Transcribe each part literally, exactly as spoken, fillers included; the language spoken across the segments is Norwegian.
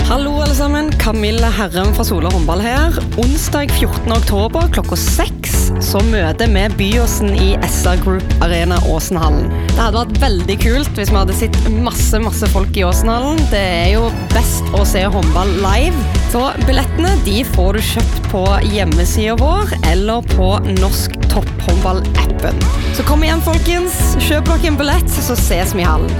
Hallo alle sammen, Camille Herren fra Sola Håndball her. Onsdag fjortende oktober klokka seks så møter vi Byåsen i S R Group Arena Åsenhallen. Det hadde vært veldig kult hvis vi hadde sett masse, masse folk i Åsenhallen. Det er jo best å se håndball live. Så billettene de får du kjøpt på hjemmesiden vår eller på Norsk Topphåndball-appen. Så kom igjen folkens, kjøp dere en billett, så ses vi i hallen.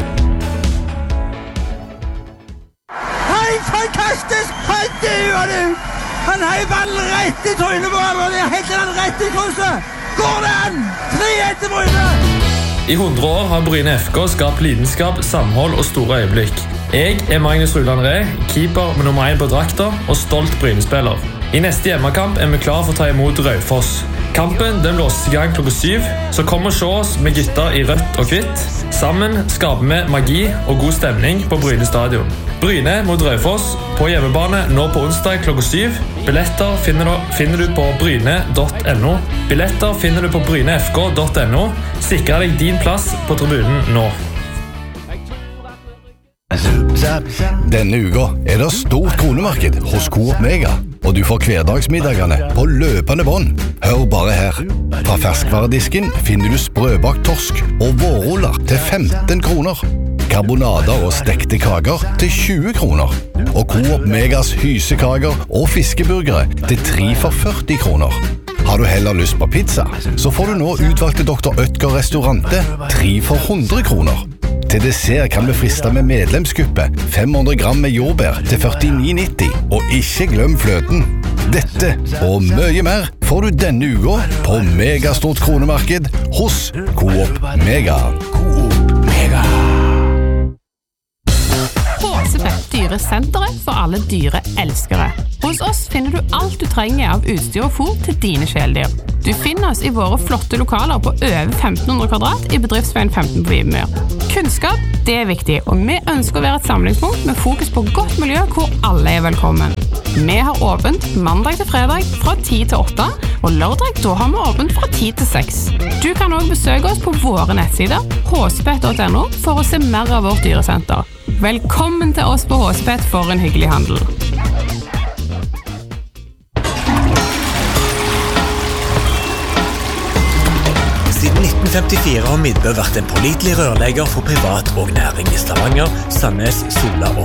Fantastisk! Han døde du! Han heiv ballen rett i trynet på ham, og jeg helte den rett i krysset! Går det an? tre ett til Bryne! I hundre år har Bryne F K skapt lidenskap, samhold og store øyeblikk. Jeg er Magnus Rulland Reh, keeper med nummer én på drakta og stolt Bryne-spiller. I neste hjemmekamp er vi klar for å ta imot Raufoss. Kampen den blåses i gang klokka syv, så kom og se oss med gutter i rødt og hvitt. Sammen skaper vi magi og god stemning på Bryne stadion. Bryne mot Raufoss på hjemmebane nå på onsdag klokka syv. Billetter finner du, finner du på bryne punktum no. Billetter finner du på bryne f k punktum no. Sikre deg din plass på tribunen nå. Denne uka er det stort kronemarked hos Coop Mega, og du får hverdagsmiddagene på løpende bånd. Hør bare her. Fra ferskvaredisken finner du sprøbakt torsk og vårruller til femten kroner. Karbonader og stekte kager til tjue kroner. Og Coop Megas hysekager og fiskeburgere til tre for førti kroner. Har du heller lyst på pizza, så får du nå utvalgte doktor Oetker restaurante tre for hundre kroner. Til dessert kan vi friste med medlemskuppe fem hundre gram med jordbær til førtini nitti. Og ikke glem fløten. Dette og mye mer får du denne uka på Megastort kronemarked hos Coop Mega. Coop Mega. Håsepet, dyresenteret for alle dyreelskere. Hos oss finner du alt du trenger av utstyr og fôr til dine kjæledyr. Du finner oss i våre flotte lokaler på over femten hundre kvadrat i bedriftsveien femten på Vibemyr. Kunnskap, det er viktig, og vi ønsker å være et samlingspunkt med fokus på godt miljø hvor alle er velkommen. Vi har åpent mandag til fredag fra ti til åtte, og lørdag da har vi åpent fra ti til seks. Du kan også besøke oss på våre nettsider, håsepet punktum no, for å se mer av vårt dyresenter. Velkommen til oss på Håsepet for en hyggelig handel. Siden nitten femtifire har Midtbø vært en pålitelig rørlegger for privat og næring i Stavanger, Sandnes, Sola og